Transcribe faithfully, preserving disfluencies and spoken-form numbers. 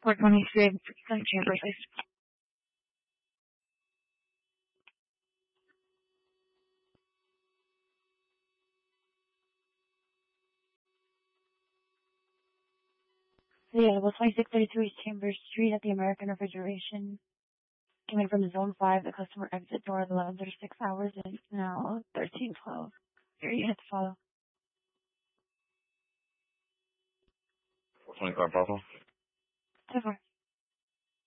four twenty-six, chamber, please. Yeah, well, twenty-six thirty-two East Chambers Street at the American Refrigeration. Coming from Zone five, the customer exit door at eleven thirty-six hours, and it's now thirteen twelve. Your unit to follow. four twenty-five Bravo. ten four.